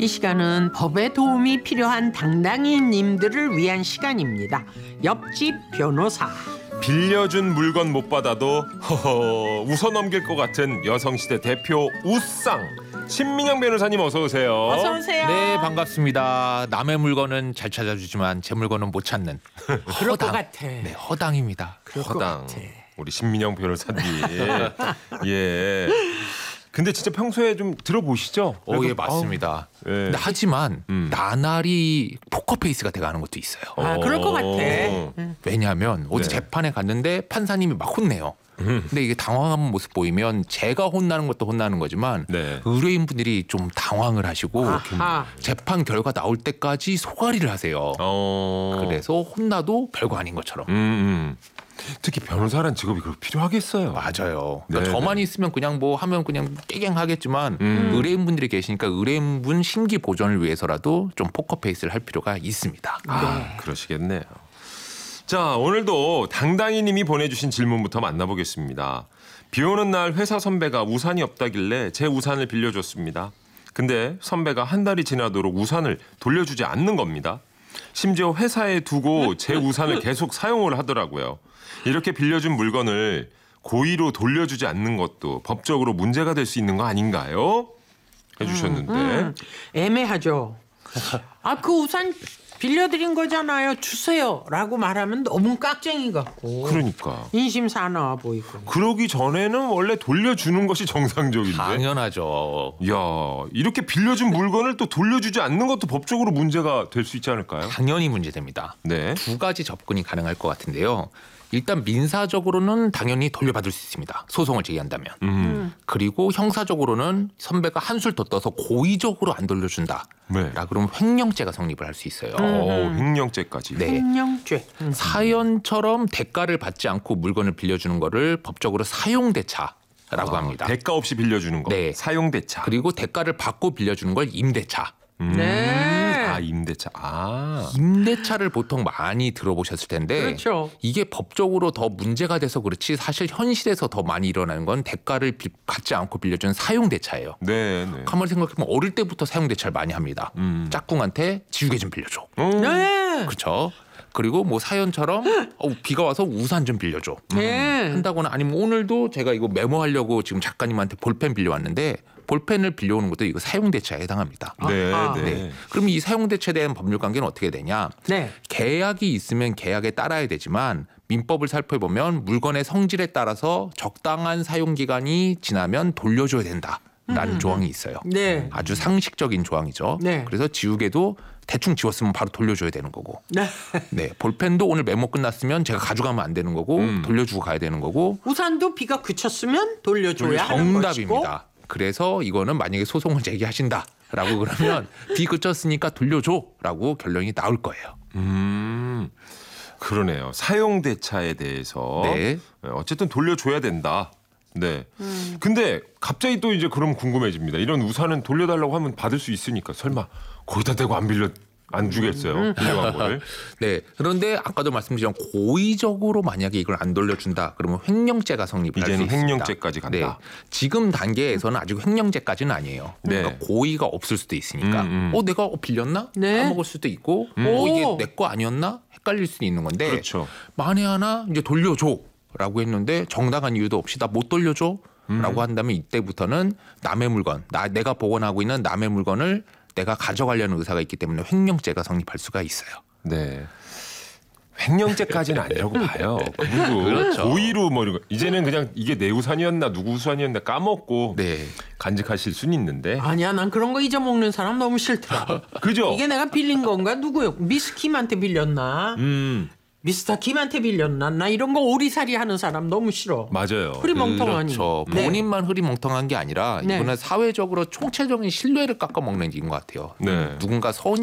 이 시간은 법에 도움이 필요한 당당인님들을 위한 시간입니다. 옆집 변호사. 빌려준 물건 못 받아도 허허 웃어 넘길 것 같은 여성시대 대표 우상 신민영 변호사님 어서 오세요. 어서 오세요. 네, 반갑습니다. 남의 물건은 잘 찾아주지만 제 물건은 못 찾는 그럴 것 같아. 네, 허당입니다. 그럴 것 허당 같아. 우리 신민영 변호사님. 예. 근데 진짜 평소에 좀 들어보시죠? 예, 맞습니다. 예. 근데 하지만 나날이 포커페이스가 돼가는 것도 있어요. 아, 그럴 것 같아. 왜냐하면 어제 네. 재판에 갔는데 판사님이 막 혼내요. 근데 이게 당황한 모습 보이면 제가 혼나는 것도 혼나는 거지만 네. 의뢰인분들이 좀 당황을 하시고 아하. 재판 결과 나올 때까지 소가리를 하세요. 그래서 혼나도 별거 아닌 것처럼. 특히 변호사란 직업이 그렇게 필요하겠어요. 맞아요. 그러니까 네네. 저만 있으면 그냥 뭐 하면 그냥 깨갱하겠지만 의뢰인분들이 계시니까 의뢰인분 심기 보전을 위해서라도 좀 포커페이스를 할 필요가 있습니다. 그러시겠네요. 자, 오늘도 당당이님이 보내주신 질문부터 만나보겠습니다. 비 오는 날 회사 선배가 우산이 없다길래 제 우산을 빌려줬습니다. 근데 선배가 한 달이 지나도록 우산을 돌려주지 않는 겁니다. 심지어 회사에 두고 제 우산을 계속 사용을 하더라고요. 이렇게 빌려준 물건을 고의로 돌려주지 않는 것도 법적으로 문제가 될 수 있는 거 아닌가요? 해주셨는데. 애매하죠. 아, 그 우산 빌려드린 거잖아요. 주세요라고 말하면 너무 깍쟁이 같고. 그러니까. 인심 사나워 보이고. 그러기 전에는 원래 돌려주는 것이 정상적인데. 당연하죠. 야, 이렇게 빌려준 물건을 또 돌려주지 않는 것도 법적으로 문제가 될 수 있지 않을까요? 당연히 문제됩니다. 네. 두 가지 접근이 가능할 것 같은데요. 일단 민사적으로는 당연히 돌려받을 수 있습니다. 소송을 제기한다면. 그리고 형사적으로는 선배가 한술 더 떠서 고의적으로 안 돌려준다. 네. 라 그러면 횡령죄가 성립을 할 수 있어요. 횡령죄까지. 네. 횡령죄. 사연처럼 대가를 받지 않고 물건을 빌려주는 거를 법적으로 사용대차라고 합니다. 대가 없이 빌려주는 거. 네. 사용대차. 그리고 대가를 받고 빌려주는 걸 임대차. 네. 아, 임대차. 아. 임대차를 보통 많이 들어보셨을 텐데 그렇죠. 이게 법적으로 더 문제가 돼서 그렇지 사실 현실에서 더 많이 일어나는 건 대가를 받지 않고 빌려준 사용대차예요. 네, 네. 가만히 생각해보면 어릴 때부터 사용대차를 많이 합니다. 짝꿍한테 지우개 좀 빌려줘. 네. 그렇죠. 그리고 뭐 사연처럼 비가 와서 우산 좀 빌려줘. 네. 한다거나 아니면 오늘도 제가 이거 메모하려고 지금 작가님한테 볼펜 빌려왔는데 볼펜을 빌려오는 것도 이거 사용대차에 해당합니다. 네, 아하. 네. 네. 그럼 이 사용대차에 대한 법률관계는 어떻게 되냐? 네. 계약이 있으면 계약에 따라야 되지만 민법을 살펴보면 물건의 성질에 따라서 적당한 사용기간이 지나면 돌려줘야 된다라는 조항이 있어요. 네. 아주 상식적인 조항이죠. 네. 그래서 지우개도 대충 지웠으면 바로 돌려줘야 되는 거고. 네. 네, 볼펜도 오늘 메모 끝났으면 제가 가져가면 안 되는 거고 돌려주고 가야 되는 거고. 우산도 비가 그쳤으면 돌려줘야 하는 것이고. 정답입니다. 그래서 이거는 만약에 소송을 제기하신다라고 그러면 비 그쳤으니까 돌려줘라고 결론이 나올 거예요. 그러네요. 사용대차에 대해서 네. 어쨌든 돌려줘야 된다. 네. 근데 갑자기 또 이제 그럼 궁금해집니다. 이런 우산은 돌려달라고 하면 받을 수 있으니까 설마 거기다 대고 안 주겠어요. 빌려간 거를. 네. 그런데 아까도 말씀드린 고의적으로 만약에 이걸 안 돌려준다 그러면 횡령죄가 성립할 수 이제는 있습니다. 횡령죄까지 간다. 네. 지금 단계에서는 아직 횡령죄까지는 아니에요. 네. 그러니까 고의가 없을 수도 있으니까. 내가 빌렸나? 네. 까먹을 수도 있고. 오. 이게 내 거 아니었나? 헷갈릴 수도 있는 건데. 그렇죠. 만에 하나 이제 돌려줘라고 했는데 정당한 이유도 없이 나 못 돌려줘. 라고 한다면 이때부터는 남의 물건, 내가 복원하고 있는 남의 물건을 내가 가져가려는 의사가 있기 때문에 횡령죄가 성립할 수가 있어요. 네. 횡령죄까지는 아니라고 봐요. 그리고 그렇죠. 고의로 뭐 이런 거 이제는 그냥 이게 내 우산이었나 누구 우산이었나 까먹고 네. 간직하실 수는 있는데. 아니야, 난 그런 거 잊어먹는 사람 너무 싫더라. 그죠? 이게 내가 빌린 건가? 누구요? 미스 킴한테 빌렸나? 미스터 김한테 빌렸나? 나 이런 거 오리살이 하는 사람 너무 싫어. 맞아요. 흐리멍텅하니. 그렇죠. 네. 본인만 흐리멍텅한 게 아니라 네. 이거는 사회적으로 총체적인 신뢰를 깎아먹는 일인 것 같아요. 네. 누군가